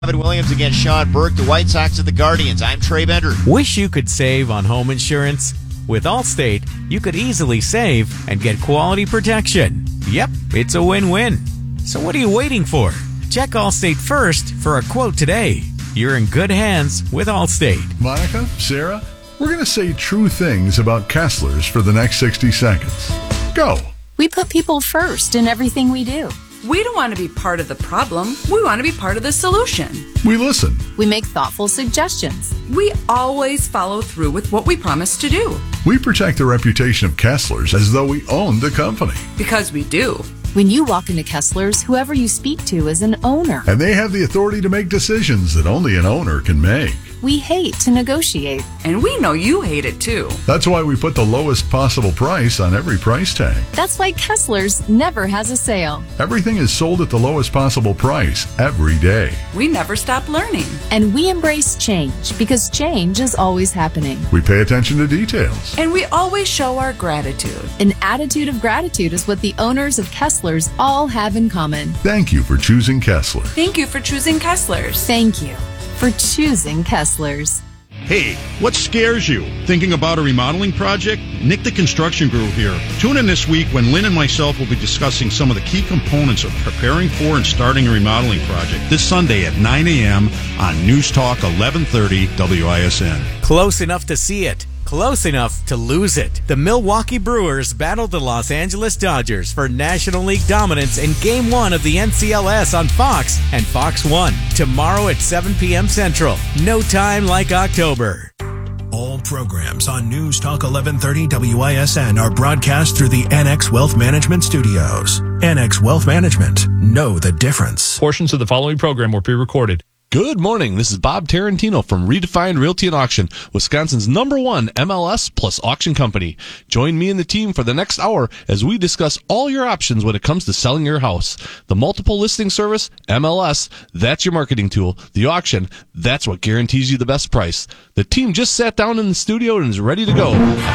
Evan Williams against Sean Burke, the White Sox and the Guardians. I'm Trey Bender. Wish you could save on home insurance? With Allstate, you could easily save and get quality protection. Yep, it's a win-win. So what are you waiting for? Check Allstate first for a quote today. You're in good hands with Allstate. Monica, Sarah, we're going to say true things about Kessler's for the next 60 seconds. Go. We put people first in everything we do. We don't want to be part of the problem. We want to be part of the solution. We listen. We make thoughtful suggestions. We always follow through with what we promise to do. We protect the reputation of Kessler's as though we own the company. Because we do. When you walk into Kessler's, whoever you speak to is an owner. And they have the authority to make decisions that only an owner can make. We hate to negotiate. And we know you hate it too. That's why we put the lowest possible price on every price tag. That's why Kessler's never has a sale. Everything is sold at the lowest possible price every day. We never stop learning. And we embrace change because change is always happening. We pay attention to details. And we always show our gratitude. An attitude of gratitude is what the owners of Kessler's all have in common. Thank you for choosing Kessler. Thank you for choosing Kessler's. Thank you for choosing Kessler's. Hey, what scares you? Thinking about a remodeling project? Nick the Construction Guru here. Tune in this week when Lynn and myself will be discussing some of the key components of preparing for and starting a remodeling project this Sunday at 9 a.m. on News Talk 1130 WISN. Close enough to see it. Close enough to lose it. The Milwaukee Brewers battled the Los Angeles Dodgers for National League dominance in Game 1 of the NCLS on Fox and Fox 1. Tomorrow at 7 p.m. Central. No time like October. All programs on News Talk 1130 WISN are broadcast through the NX Wealth Management Studios. NX Wealth Management. Know the difference. Portions of the following program were pre-recorded. Good morning. This is Bob Tarantino from Redefined Realty and Auction, Wisconsin's #1 MLS plus auction company. Join me and the team for the next hour as we discuss all your options when it comes to selling your house. The multiple listing service, MLS, that's your marketing tool. The auction, that's what guarantees you the best price. The team just sat down in the studio and is ready to go.